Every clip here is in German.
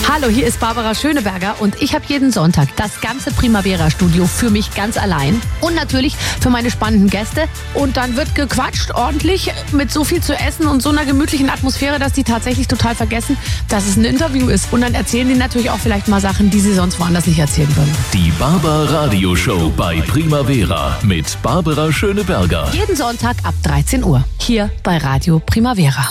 Hallo, hier ist Barbara Schöneberger und ich habe jeden Sonntag das ganze Primavera-Studio für mich ganz allein und natürlich für meine spannenden Gäste. Und dann wird gequatscht ordentlich mit so viel zu essen und so einer gemütlichen Atmosphäre, dass die tatsächlich total vergessen, dass es ein Interview ist. Und dann erzählen die natürlich auch vielleicht mal Sachen, die sie sonst woanders nicht erzählen würden. Die Barbar-Radio-Show bei Primavera mit Barbara Schöneberger. Jeden Sonntag ab 13 Uhr hier bei Radio Primavera.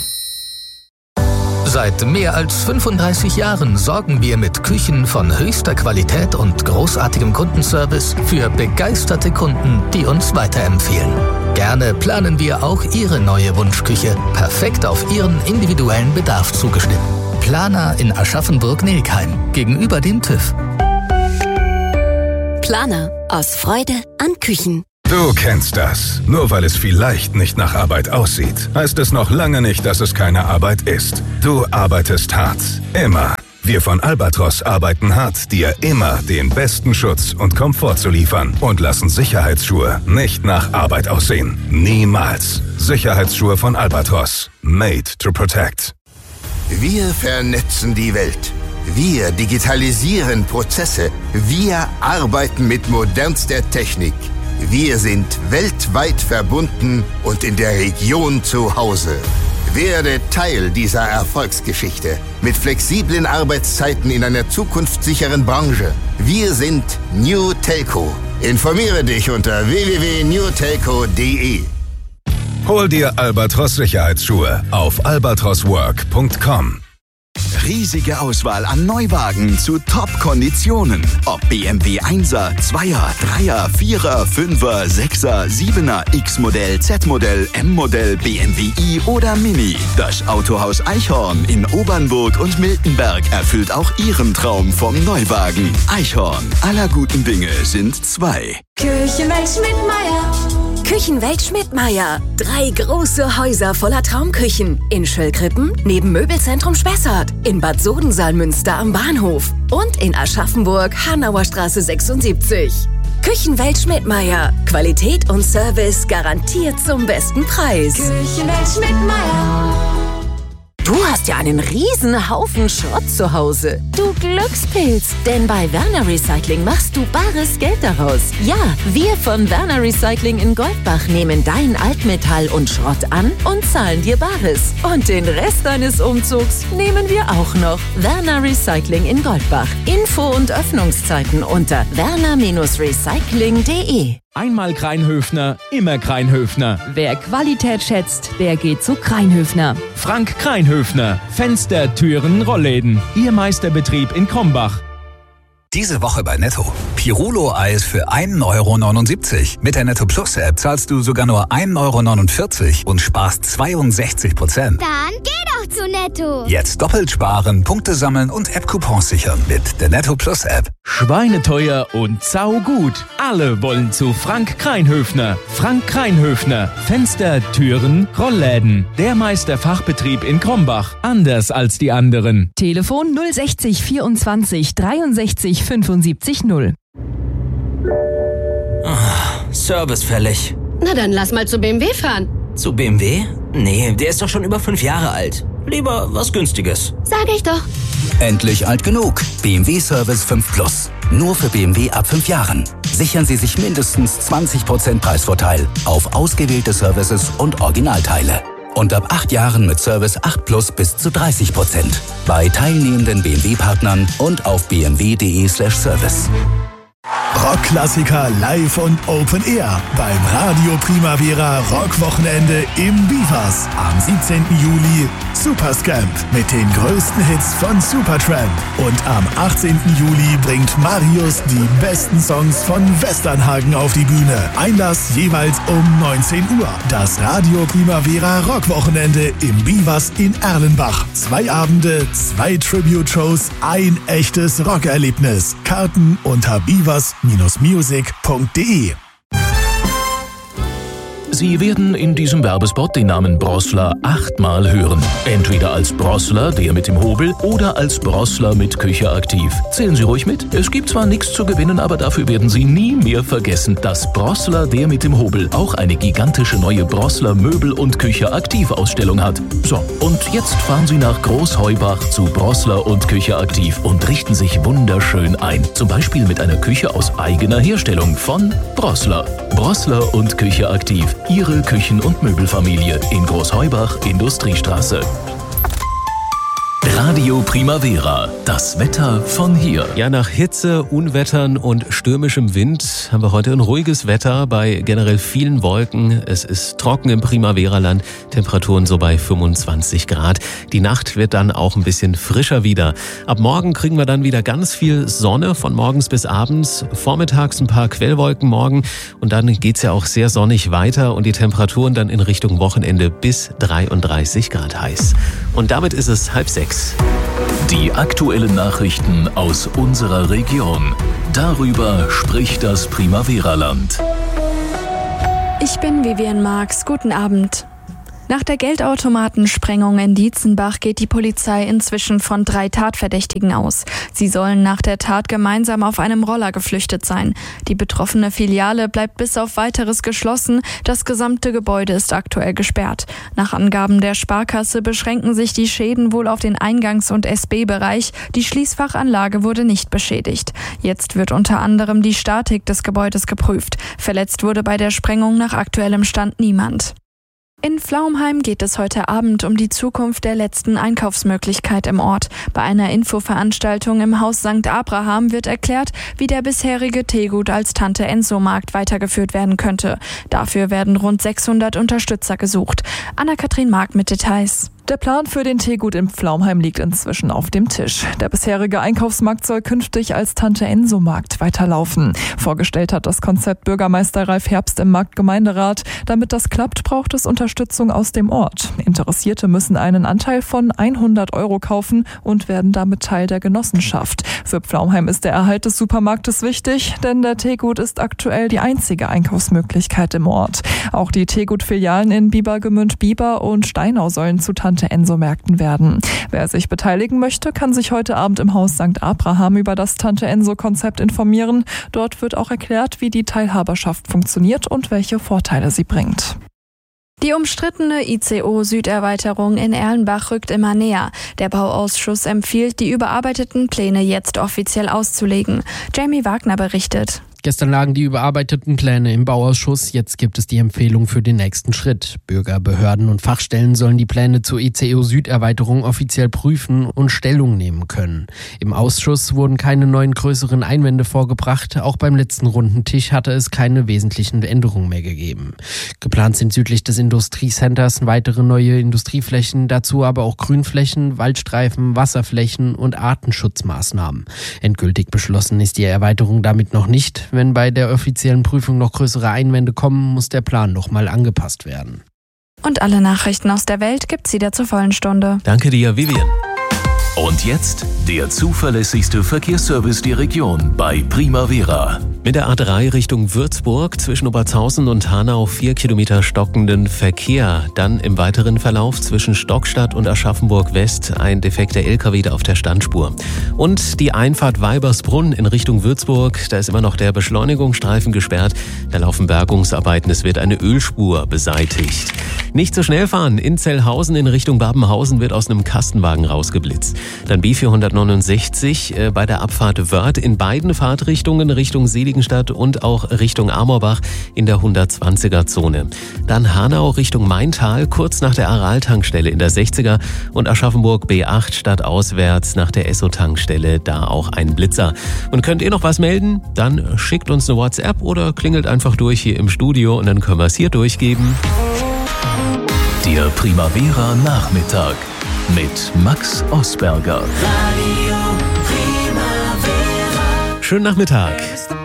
Seit mehr als 35 Jahren sorgen wir mit Küchen von höchster Qualität und großartigem Kundenservice für begeisterte Kunden, die uns weiterempfehlen. Gerne planen wir auch Ihre neue Wunschküche, perfekt auf Ihren individuellen Bedarf zugeschnitten. Planer in Aschaffenburg-Nelkheim, gegenüber dem TÜV. Planer, aus Freude an Küchen. Du kennst das. Nur weil es vielleicht nicht nach Arbeit aussieht, heißt es noch lange nicht, dass es keine Arbeit ist. Du arbeitest hart. Immer. Wir von Albatros arbeiten hart, dir immer den besten Schutz und Komfort zu liefern und lassen Sicherheitsschuhe nicht nach Arbeit aussehen. Niemals. Sicherheitsschuhe von Albatros. Made to protect. Wir vernetzen die Welt. Wir digitalisieren Prozesse. Wir arbeiten mit modernster Technik. Wir sind weltweit verbunden und in der Region zu Hause. Werde Teil dieser Erfolgsgeschichte mit flexiblen Arbeitszeiten in einer zukunftssicheren Branche. Wir sind New Telco. Informiere dich unter www.newtelco.de. Hol dir Albatros Sicherheitsschuhe auf albatroswork.com. Riesige Auswahl an Neuwagen zu Top-Konditionen. Ob BMW 1er, 2er, 3er, 4er, 5er, 6er, 7er, X-Modell, Z-Modell, M-Modell, BMW i oder Mini. Das Autohaus Eichhorn in Obernburg und Miltenberg erfüllt auch Ihren Traum vom Neuwagen. Eichhorn, aller guten Dinge sind zwei. Küchenwelt Schmidtmeyer. Küchenwelt Schmidtmeyer. 3 große Häuser voller Traumküchen. In Schöllkrippen neben Möbelzentrum Spessart. In Bad Sodensalmünster am Bahnhof. Und in Aschaffenburg, Hanauer Straße 76. Küchenwelt Schmidtmeyer. Qualität und Service garantiert zum besten Preis. Küchenwelt Schmidtmeyer. Du hast ja einen riesen Haufen Schrott zu Hause. Du Glückspilz. Denn bei Werner Recycling machst du bares Geld daraus. Ja, wir von Werner Recycling in Goldbach nehmen dein Altmetall und Schrott an und zahlen dir Bares. Und den Rest deines Umzugs nehmen wir auch noch. Werner Recycling in Goldbach. Info und Öffnungszeiten unter werner-recycling.de. Einmal Kreinhöfner, immer Kreinhöfner. Wer Qualität schätzt, der geht zu Kreinhöfner. Frank Kreinhöfner. Fenster, Türen, Rollläden. Ihr Meisterbetrieb in Krombach. Diese Woche bei Netto. Pirulo-Eis für 1,79 €. Mit der Netto Plus App zahlst du sogar nur 1,49 € und sparst 62%. Dann geh doch zu Netto. Jetzt doppelt sparen, Punkte sammeln und App-Coupons sichern mit der Netto Plus App. Schweineteuer und saugut. Alle wollen zu Frank Kreinhöfner. Frank Kreinhöfner. Fenster, Türen, Rollläden. Der Meisterfachbetrieb in Krombach. Anders als die anderen. Telefon 060 24 63 75 0. Service fällig. Na dann lass mal zu BMW fahren. Zu BMW? Nee, der ist doch schon über 5 Jahre alt. Lieber was Günstiges. Sag ich doch. Endlich alt genug. BMW Service 5 Plus. Nur für BMW ab 5 Jahren. Sichern Sie sich mindestens 20% Preisvorteil auf ausgewählte Services und Originalteile. Und ab 8 Jahren mit Service 8 Plus bis zu 30%. Bei teilnehmenden BMW-Partnern und auf bmw.de/service. Rockklassiker live und Open Air beim Radio Primavera Rockwochenende im Bivas. Am 17. Juli Superscamp mit den größten Hits von Supertramp. Und am 18. Juli bringt Marius die besten Songs von Westernhagen auf die Bühne. Einlass jeweils um 19 Uhr. Das Radio Primavera Rockwochenende im Bivas in Erlenbach. 2 Abende, 2 Tribute-Shows, ein echtes Rockerlebnis. Karten unter bivas-music.de. Sie werden in diesem Werbespot den Namen Brossler 8-mal hören. Entweder als Brossler, der mit dem Hobel, oder als Brossler mit Küche aktiv. Zählen Sie ruhig mit. Es gibt zwar nichts zu gewinnen, aber dafür werden Sie nie mehr vergessen, dass Brossler, der mit dem Hobel, auch eine gigantische neue Brossler Möbel- und Küche aktiv Ausstellung hat. So, und jetzt fahren Sie nach Großheubach zu Brossler und Küche aktiv und richten sich wunderschön ein. Zum Beispiel mit einer Küche aus eigener Herstellung von Brossler. Brossler und Küche aktiv. Ihre Küchen- und Möbelfamilie in Großheubach, Industriestraße. Radio Primavera, das Wetter von hier. Ja, nach Hitze, Unwettern und stürmischem Wind haben wir heute ein ruhiges Wetter bei generell vielen Wolken. Es ist trocken im Primavera-Land, Temperaturen so bei 25 Grad. Die Nacht wird dann auch ein bisschen frischer wieder. Ab morgen kriegen wir dann wieder ganz viel Sonne von morgens bis abends. Vormittags ein paar Quellwolken morgen und dann geht's ja auch sehr sonnig weiter und die Temperaturen dann in Richtung Wochenende bis 33 Grad heiß. Und damit ist es 5:30. Die aktuellen Nachrichten aus unserer Region. Darüber spricht das Primavera-Land. Ich bin Vivian Marx. Guten Abend. Nach der Geldautomatensprengung in Dietzenbach geht die Polizei inzwischen von 3 Tatverdächtigen aus. Sie sollen nach der Tat gemeinsam auf einem Roller geflüchtet sein. Die betroffene Filiale bleibt bis auf Weiteres geschlossen. Das gesamte Gebäude ist aktuell gesperrt. Nach Angaben der Sparkasse beschränken sich die Schäden wohl auf den Eingangs- und SB-Bereich. Die Schließfachanlage wurde nicht beschädigt. Jetzt wird unter anderem die Statik des Gebäudes geprüft. Verletzt wurde bei der Sprengung nach aktuellem Stand niemand. In Pflaumheim geht es heute Abend um die Zukunft der letzten Einkaufsmöglichkeit im Ort. Bei einer Infoveranstaltung im Haus St. Abraham wird erklärt, wie der bisherige Teegut als Tante-Enso-Markt weitergeführt werden könnte. Dafür werden rund 600 Unterstützer gesucht. Anna-Kathrin Mark mit Details. Der Plan für den Teegut in Pflaumheim liegt inzwischen auf dem Tisch. Der bisherige Einkaufsmarkt soll künftig als Tante-Enso-Markt weiterlaufen. Vorgestellt hat das Konzept Bürgermeister Ralf Herbst im Marktgemeinderat. Damit das klappt, braucht es Unterstützung aus dem Ort. Interessierte müssen einen Anteil von 100 € kaufen und werden damit Teil der Genossenschaft. Für Pflaumheim ist der Erhalt des Supermarktes wichtig, denn der Teegut ist aktuell die einzige Einkaufsmöglichkeit im Ort. Auch die Teegut-Filialen in Biebergemünd-Bieber und Steinau sollen zu Tante-Enso-Märkten werden. Wer sich beteiligen möchte, kann sich heute Abend im Haus St. Abraham über das Tante-Enso-Konzept informieren. Dort wird auch erklärt, wie die Teilhaberschaft funktioniert und welche Vorteile sie bringt. Die umstrittene ICO-Süderweiterung in Erlenbach rückt immer näher. Der Bauausschuss empfiehlt, die überarbeiteten Pläne jetzt offiziell auszulegen. Jamie Wagner berichtet. Gestern lagen die überarbeiteten Pläne im Bauausschuss. Jetzt gibt es die Empfehlung für den nächsten Schritt. Bürger, Behörden und Fachstellen sollen die Pläne zur ICO-Süderweiterung offiziell prüfen und Stellung nehmen können. Im Ausschuss wurden keine neuen größeren Einwände vorgebracht. Auch beim letzten runden Tisch hatte es keine wesentlichen Änderungen mehr gegeben. Geplant sind südlich des Industriecenters weitere neue Industrieflächen, dazu aber auch Grünflächen, Waldstreifen, Wasserflächen und Artenschutzmaßnahmen. Endgültig beschlossen ist die Erweiterung damit noch nicht. Wenn bei der offiziellen Prüfung noch größere Einwände kommen, muss der Plan nochmal angepasst werden. Und alle Nachrichten aus der Welt gibt's wieder zur vollen Stunde. Danke dir, Vivian. Und jetzt der zuverlässigste Verkehrsservice der Region bei Primavera. Mit der A3 Richtung Würzburg zwischen Obertshausen und Hanau 4 Kilometer stockenden Verkehr. Dann im weiteren Verlauf zwischen Stockstadt und Aschaffenburg West ein defekter LKW auf der Standspur. Und die Einfahrt Weibersbrunn in Richtung Würzburg, da ist immer noch der Beschleunigungsstreifen gesperrt. Da laufen Bergungsarbeiten, es wird eine Ölspur beseitigt. Nicht so schnell fahren. In Zellhausen in Richtung Babenhausen wird aus einem Kastenwagen rausgeblitzt. Dann B469 bei der Abfahrt Wörth in beiden Fahrtrichtungen Richtung Seligenstadt und auch Richtung Amorbach in der 120er-Zone. Dann Hanau Richtung Maintal kurz nach der Aral-Tankstelle in der 60er und Aschaffenburg B8 stadtauswärts nach der Esso-Tankstelle, da auch ein Blitzer. Und könnt ihr noch was melden? Dann schickt uns eine WhatsApp oder klingelt einfach durch hier im Studio und dann können wir es hier durchgeben. Der Primavera Nachmittag mit Max Osberger. Schönen Nachmittag.